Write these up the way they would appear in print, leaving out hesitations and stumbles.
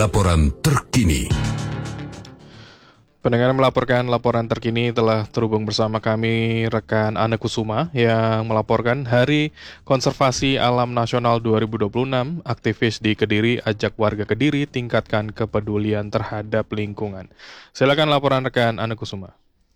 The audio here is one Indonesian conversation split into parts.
laporan terkini. Pendengar melaporkan laporan terkini telah terhubung bersama kami rekan Ana Kusuma yang melaporkan Hari Konservasi Alam Nasional 2026. Aktivis di Kediri ajak warga Kediri tingkatkan kepedulian terhadap lingkungan. Silakan laporan rekan Ana Kusuma.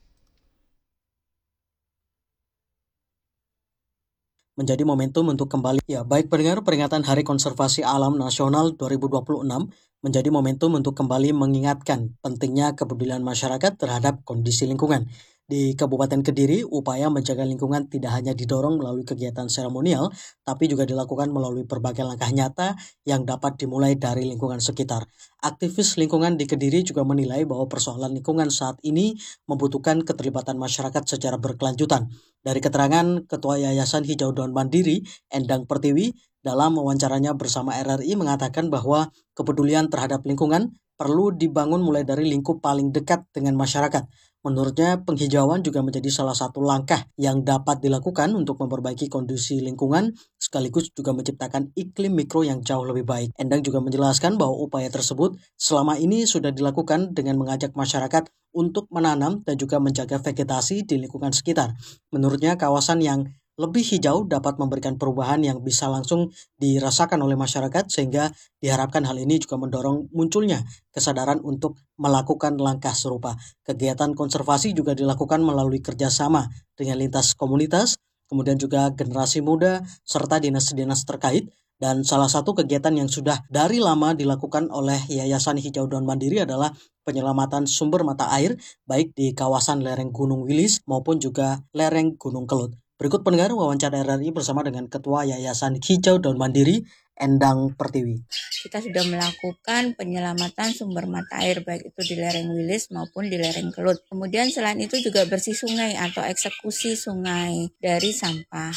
Menjadi momentum untuk kembali. Ya, baik pendengar, peringatan Hari Konservasi Alam Nasional 2026 menjadi momentum untuk kembali mengingatkan pentingnya kepedulian masyarakat terhadap kondisi lingkungan. Di Kabupaten Kediri, upaya menjaga lingkungan tidak hanya didorong melalui kegiatan seremonial, tapi juga dilakukan melalui berbagai langkah nyata yang dapat dimulai dari lingkungan sekitar. Aktivis lingkungan di Kediri juga menilai bahwa persoalan lingkungan saat ini membutuhkan keterlibatan masyarakat secara berkelanjutan. Dari keterangan Ketua Yayasan Hijau Daun Mandiri, Endang Pertiwi, dalam wawancaranya bersama RRI mengatakan bahwa kepedulian terhadap lingkungan perlu dibangun mulai dari lingkup paling dekat dengan masyarakat. Menurutnya, penghijauan juga menjadi salah satu langkah yang dapat dilakukan untuk memperbaiki kondisi lingkungan, sekaligus juga menciptakan iklim mikro yang jauh lebih baik. Endang juga menjelaskan bahwa upaya tersebut selama ini sudah dilakukan dengan mengajak masyarakat untuk menanam dan juga menjaga vegetasi di lingkungan sekitar. Menurutnya, kawasan yang lebih hijau dapat memberikan perubahan yang bisa langsung dirasakan oleh masyarakat, sehingga diharapkan hal ini juga mendorong munculnya kesadaran untuk melakukan langkah serupa. Kegiatan konservasi juga dilakukan melalui kerjasama dengan lintas komunitas, kemudian juga generasi muda, serta dinas-dinas terkait. Dan salah satu kegiatan yang sudah dari lama dilakukan oleh Yayasan Hijau Daun Mandiri adalah penyelamatan sumber mata air, baik di kawasan lereng Gunung Wilis maupun juga lereng Gunung Kelut. Berikut pendengar wawancara RRI bersama dengan Ketua Yayasan Hijau Daun Mandiri, Endang Pertiwi. Kita sudah melakukan penyelamatan sumber mata air baik itu di lereng Wilis maupun di lereng Kelut. Kemudian selain itu juga bersih sungai atau eksekusi sungai dari sampah.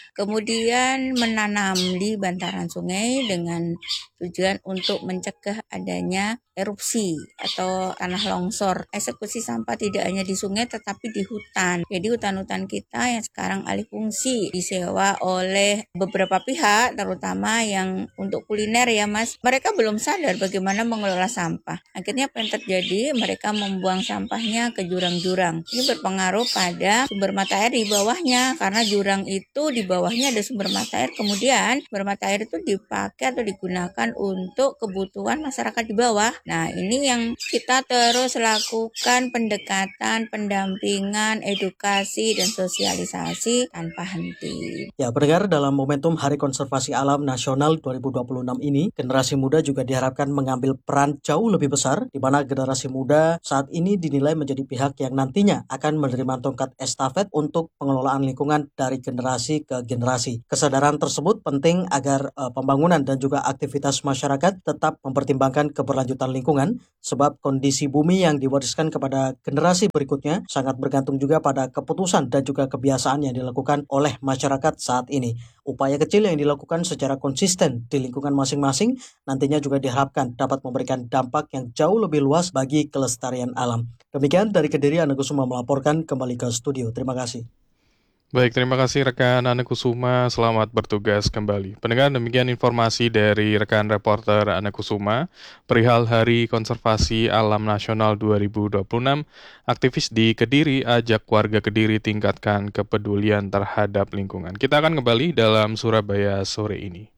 Kemudian menanam di bantaran sungai dengan tujuan untuk mencegah adanya erupsi atau tanah longsor. Eksekusi sampah tidak hanya di sungai tetapi di hutan. Jadi hutan-hutan kita yang sekarang alih fungsi disewa oleh beberapa pihak, terutama yang untuk kuliner ya Mas. Mereka belum sadar bagaimana mengelola sampah. Akhirnya apa yang terjadi? Mereka membuang sampahnya ke jurang-jurang. Ini berpengaruh pada sumber mata air di bawahnya, karena jurang itu di bawahnya ada sumber mata air. Kemudian sumber mata air itu dipakai atau digunakan untuk kebutuhan masyarakat di bawah. Nah, ini yang kita terus lakukan pendekatan, pendampingan, edukasi, dan sosialisasi tanpa henti. Ya, pendengar, dalam momentum Hari Konservasi Alam Nasional 2026 ini, generasi muda juga diharapkan mengambil peran jauh lebih besar, di mana generasi muda saat ini dinilai menjadi pihak yang nantinya akan menerima tongkat estafet untuk pengelolaan lingkungan dari generasi ke generasi. Kesadaran tersebut penting agar pembangunan dan juga aktivitas masyarakat tetap mempertimbangkan keberlanjutan lingkungan, sebab kondisi bumi yang diwariskan kepada generasi berikutnya sangat bergantung juga pada keputusan dan juga kebiasaan yang dilakukan oleh masyarakat saat ini. Upaya kecil yang dilakukan secara konsisten di lingkungan masing-masing nantinya juga diharapkan dapat memberikan dampak yang jauh lebih luas bagi kelestarian alam. Demikian dari Kediri, Ana Kusuma melaporkan kembali ke studio. Terima kasih. Baik, terima kasih rekan Ana Kusuma, selamat bertugas kembali. Pendengar, demikian informasi dari rekan reporter Ana Kusuma perihal Hari Konservasi Alam Nasional 2026. Aktivis di Kediri ajak warga Kediri tingkatkan kepedulian terhadap lingkungan. Kita akan kembali dalam Surabaya sore ini.